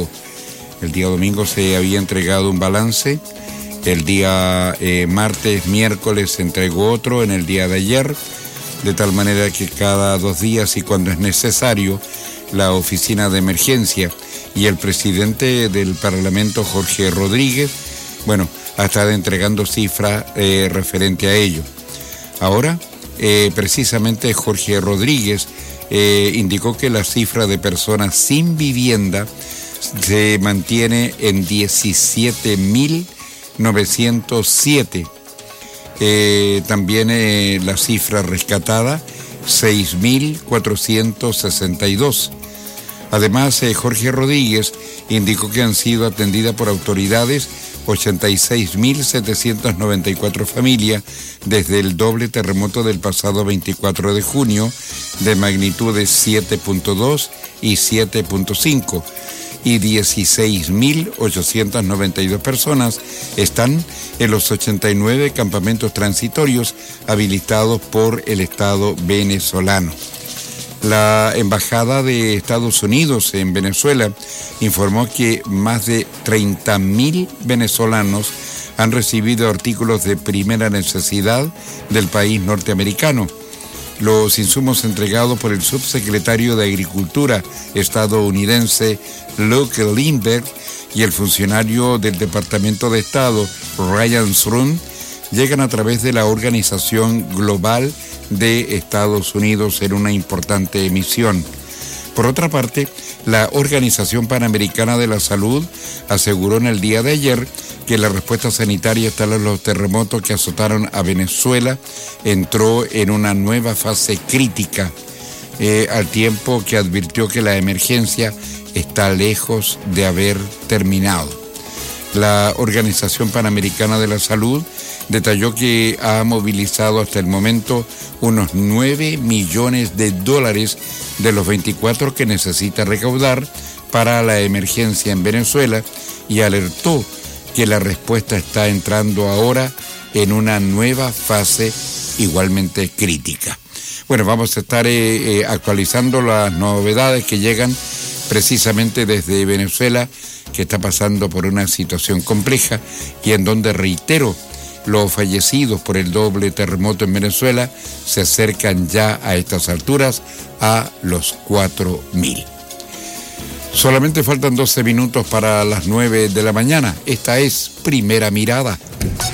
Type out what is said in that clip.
domingo. El día domingo se había entregado un balance. El día martes, miércoles se entregó otro en el día de ayer, de tal manera que cada 2 días y cuando es necesario, la oficina de emergencia y el presidente del Parlamento, Jorge Rodríguez, ha estado entregando cifras referente a ello. Ahora, precisamente Jorge Rodríguez indicó que la cifra de personas sin vivienda se mantiene en 17.907. También la cifra rescatada, 6.462. Además, Jorge Rodríguez indicó que han sido atendidas por autoridades 86.794 familias desde el doble terremoto del pasado 24 de junio de magnitudes 7.2 y 7.5. Y 16.892 personas están en los 89 campamentos transitorios habilitados por el Estado venezolano. La Embajada de Estados Unidos en Venezuela informó que más de 30.000 venezolanos han recibido artículos de primera necesidad del país norteamericano. Los insumos entregados por el subsecretario de Agricultura estadounidense Luke Lindbergh y el funcionario del Departamento de Estado Ryan Srum llegan a través de la Organización Global de Estados Unidos en una importante emisión. Por otra parte, la Organización Panamericana de la Salud aseguró en el día de ayer que la respuesta sanitaria tras los terremotos que azotaron a Venezuela entró en una nueva fase crítica, al tiempo que advirtió que la emergencia está lejos de haber terminado. La Organización Panamericana de la Salud detalló que ha movilizado hasta el momento unos $9 millones de los 24 que necesita recaudar para la emergencia en Venezuela y alertó que la respuesta está entrando ahora en una nueva fase igualmente crítica. Vamos a estar actualizando las novedades que llegan precisamente desde Venezuela, que está pasando por una situación compleja y en donde, reitero, los fallecidos por el doble terremoto en Venezuela se acercan ya a estas alturas a los 4.000. Solamente faltan 12 minutos para las 9 de la mañana. Esta es Primera Mirada.